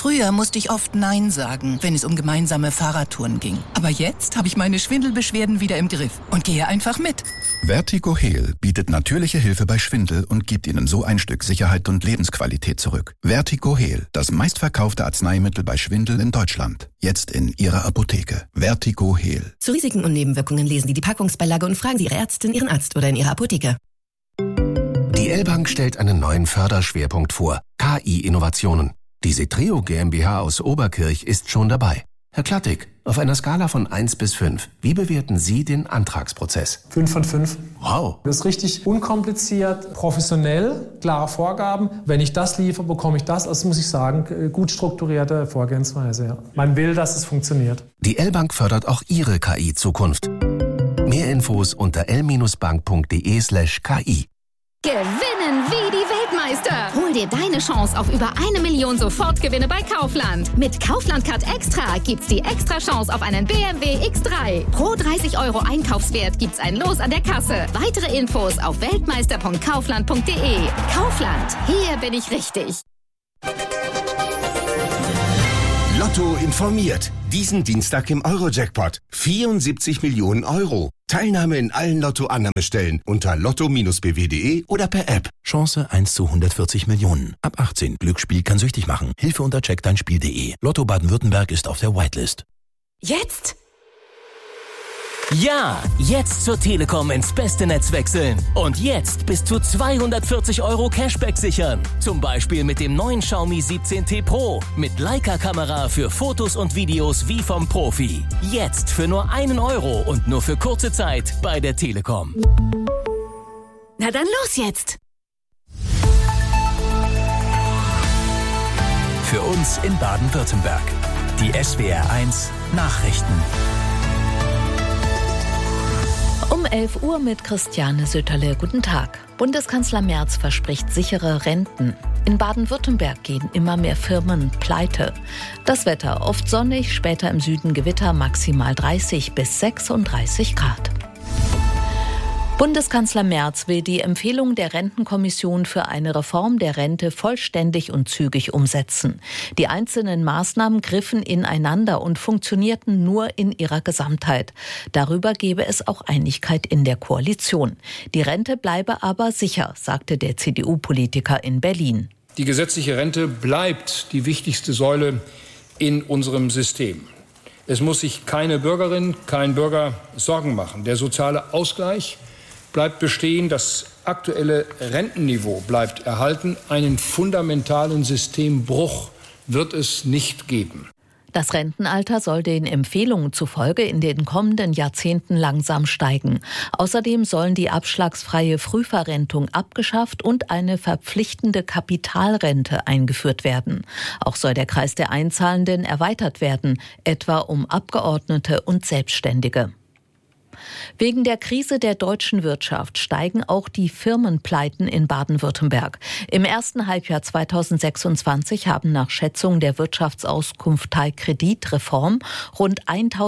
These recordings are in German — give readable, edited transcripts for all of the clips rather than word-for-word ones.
Früher musste ich oft Nein sagen, wenn es um gemeinsame Fahrradtouren ging. Aber jetzt habe ich meine Schwindelbeschwerden wieder im Griff und gehe einfach mit. Vertigo Heal bietet natürliche Hilfe bei Schwindel und gibt Ihnen so ein Stück Sicherheit und Lebensqualität zurück. Vertigo Heal, das meistverkaufte Arzneimittel bei Schwindel in Deutschland. Jetzt in Ihrer Apotheke. Vertigo Heal. Zu Risiken und Nebenwirkungen lesen Sie die Packungsbeilage und fragen Sie Ihre Ärztin, Ihren Arzt oder in Ihrer Apotheke. Die L-Bank stellt einen neuen Förderschwerpunkt vor: KI-Innovationen. Die Setreo GmbH aus Oberkirch ist schon dabei. Herr Klattig, auf einer Skala von 1 bis 5, wie bewerten Sie den Antragsprozess? 5 von 5. Wow. Das ist richtig unkompliziert, professionell, klare Vorgaben. Wenn ich das liefere, bekomme ich das. Also muss ich sagen, gut strukturierte Vorgehensweise. Ja. Man will, dass es funktioniert. Die L-Bank fördert auch Ihre KI-Zukunft. Mehr Infos unter l-bank.de/ki. Gewinnen wie die Weltmeister! Hol dir deine Chance auf über 1 Million Sofortgewinne bei Kaufland. Mit Kaufland Card Extra gibt's die extra Chance auf einen BMW X3. Pro 30 € Einkaufswert gibt's ein Los an der Kasse. Weitere Infos auf weltmeister.kaufland.de. Kaufland, hier bin ich richtig. Lotto informiert. Diesen Dienstag im Euro-Jackpot. 74 Millionen €. Teilnahme in allen Lotto-Annahmestellen unter lotto-bw.de oder per App. Chance 1 zu 140 Millionen. Ab 18. Glücksspiel kann süchtig machen. Hilfe unter checkdeinspiel.de. Lotto Baden-Württemberg ist auf der Whitelist. Jetzt? Ja, jetzt zur Telekom ins beste Netz wechseln. Und jetzt bis zu 240 € Cashback sichern. Zum Beispiel mit dem neuen Xiaomi 17T Pro. Mit Leica-Kamera für Fotos und Videos wie vom Profi. Jetzt für nur 1 € und nur für kurze Zeit bei der Telekom. Na dann los jetzt! Für uns in Baden-Württemberg. Die SWR1 Nachrichten. Um 11 Uhr mit Christiane Söterle. Guten Tag. Bundeskanzler Merz verspricht sichere Renten. In Baden-Württemberg gehen immer mehr Firmen pleite. Das Wetter oft sonnig, später im Süden Gewitter, maximal 30 bis 36 Grad. Bundeskanzler Merz will die Empfehlung der Rentenkommission für eine Reform der Rente vollständig und zügig umsetzen. Die einzelnen Maßnahmen griffen ineinander und funktionierten nur in ihrer Gesamtheit. Darüber gebe es auch Einigkeit in der Koalition. Die Rente bleibe aber sicher, sagte der CDU-Politiker in Berlin. Die gesetzliche Rente bleibt die wichtigste Säule in unserem System. Es muss sich keine Bürgerin, kein Bürger Sorgen machen. Der soziale Ausgleich bleibt bestehen, das aktuelle Rentenniveau bleibt erhalten. Einen fundamentalen Systembruch wird es nicht geben. Das Rentenalter soll den Empfehlungen zufolge in den kommenden Jahrzehnten langsam steigen. Außerdem sollen die abschlagsfreie Frühverrentung abgeschafft und eine verpflichtende Kapitalrente eingeführt werden. Auch soll der Kreis der Einzahlenden erweitert werden, etwa um Abgeordnete und Selbstständige. Wegen der Krise der deutschen Wirtschaft steigen auch die Firmenpleiten in Baden-Württemberg. Im ersten Halbjahr 2026 haben nach Schätzung der Wirtschaftsauskunft Teilkredit Reform rund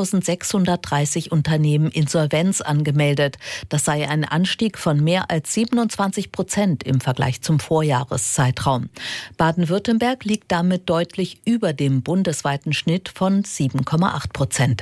1630 Unternehmen Insolvenz angemeldet. Das sei ein Anstieg von mehr als 27% im Vergleich zum Vorjahreszeitraum. Baden-Württemberg liegt damit deutlich über dem bundesweiten Schnitt von 7,8%.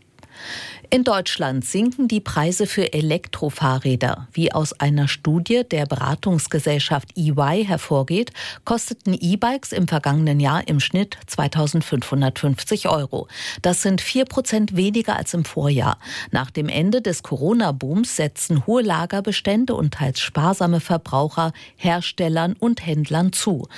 In Deutschland sinken die Preise für Elektrofahrräder. Wie aus einer Studie der Beratungsgesellschaft EY hervorgeht, kosteten E-Bikes im vergangenen Jahr im Schnitt 2.550 €. Das sind 4% weniger als im Vorjahr. Nach dem Ende des Corona-Booms setzen hohe Lagerbestände und teils sparsame Verbraucher Herstellern und Händlern zu.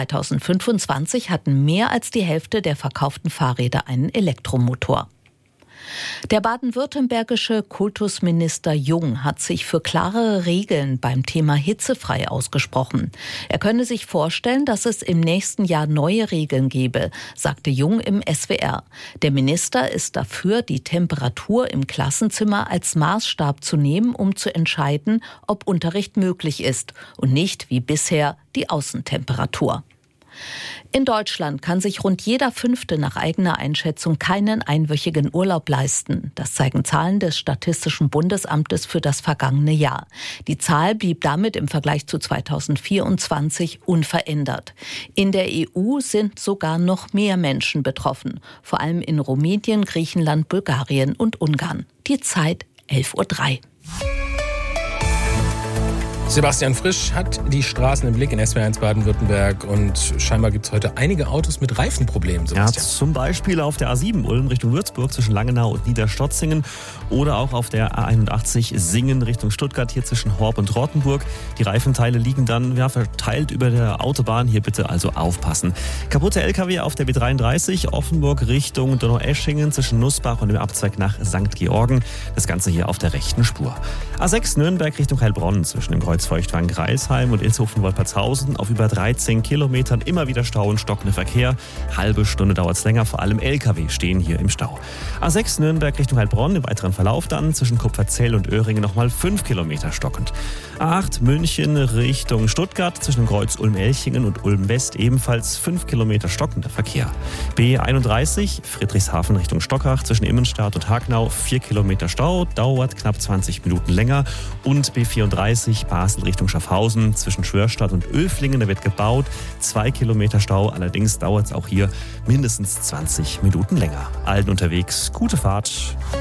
2025 hatten mehr als die Hälfte der verkauften Fahrräder einen Elektromotor. Der baden-württembergische Kultusminister Jung hat sich für klarere Regeln beim Thema hitzefrei ausgesprochen. Er könne sich vorstellen, dass es im nächsten Jahr neue Regeln gebe, sagte Jung im SWR. Der Minister ist dafür, die Temperatur im Klassenzimmer als Maßstab zu nehmen, um zu entscheiden, ob Unterricht möglich ist und nicht wie bisher die Außentemperatur. In Deutschland kann sich rund jeder Fünfte nach eigener Einschätzung keinen einwöchigen Urlaub leisten. Das zeigen Zahlen des Statistischen Bundesamtes für das vergangene Jahr. Die Zahl blieb damit im Vergleich zu 2024 unverändert. In der EU sind sogar noch mehr Menschen betroffen, vor allem in Rumänien, Griechenland, Bulgarien und Ungarn. Die Zeit 11:03 Uhr. Sebastian Frisch hat die Straßen im Blick in SWR1 Baden-Württemberg und scheinbar gibt es heute einige Autos mit Reifenproblemen. Ja, zum Beispiel auf der A7 Ulm Richtung Würzburg zwischen Langenau und Niederstotzingen oder auch auf der A81 Singen Richtung Stuttgart hier zwischen Horb und Rottenburg. Die Reifenteile liegen dann verteilt über der Autobahn, hier bitte also aufpassen. Kaputte LKW auf der B33 Offenburg Richtung Donaueschingen zwischen Nussbach und dem Abzweig nach St. Georgen. Das Ganze hier auf der rechten Spur. A6 Nürnberg Richtung Heilbronn zwischen dem Kreuz Feuchtwangen-Greilsheim und Ilshofen-Wolpertshausen auf über 13 Kilometern immer wieder Stau und stockender Verkehr. Halbe Stunde dauert es länger, vor allem LKW stehen hier im Stau. A6 Nürnberg Richtung Heilbronn, im weiteren Verlauf dann zwischen Kupferzell und Öhringen nochmal 5 Kilometer stockend. A8 München Richtung Stuttgart zwischen Kreuz Ulm-Elchingen und Ulm-West ebenfalls 5 Kilometer stockender Verkehr. B31 Friedrichshafen Richtung Stockach zwischen Immenstadt und Hagnau 4 Kilometer Stau, dauert knapp 20 Minuten länger. Und B34 Basel Richtung Schaffhausen zwischen Schwörstadt und Öflingen, da wird gebaut, 2 Kilometer Stau, allerdings dauert es auch hier mindestens 20 Minuten länger. Allen unterwegs, gute Fahrt.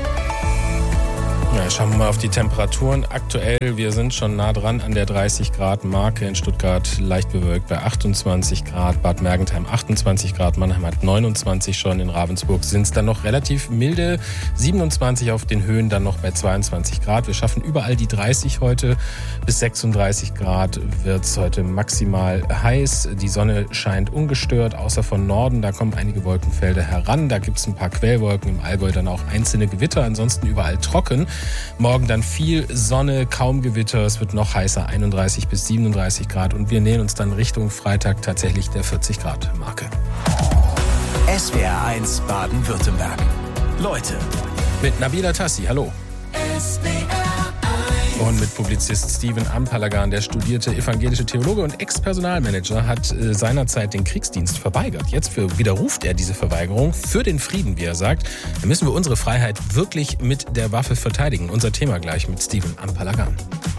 Ja, schauen wir mal auf die Temperaturen. Aktuell, wir sind schon nah dran an der 30-Grad-Marke. In Stuttgart leicht bewölkt bei 28 Grad, Bad Mergentheim 28 Grad, Mannheim hat 29 schon, in Ravensburg sind es dann noch relativ milde, 27 auf den Höhen, dann noch bei 22 Grad. Wir schaffen überall die 30 heute, bis 36 Grad wird es heute maximal heiß. Die Sonne scheint ungestört, außer von Norden, da kommen einige Wolkenfelder heran. Da gibt es ein paar Quellwolken, im Allgäu dann auch einzelne Gewitter, ansonsten überall trocken. Morgen dann viel Sonne, kaum Gewitter, es wird noch heißer, 31 bis 37 Grad und wir nähern uns dann Richtung Freitag tatsächlich der 40 Grad Marke. SWR1 Baden-Württemberg. Leute. Mit Nabila Tassi, hallo. Und mit Publizist Steven Ampalagan, der studierte evangelische Theologe und Ex-Personalmanager, hat seinerzeit den Kriegsdienst verweigert. Jetzt widerruft er diese Verweigerung für den Frieden, wie er sagt. Da müssen wir unsere Freiheit wirklich mit der Waffe verteidigen. Unser Thema gleich mit Steven Ampalagan.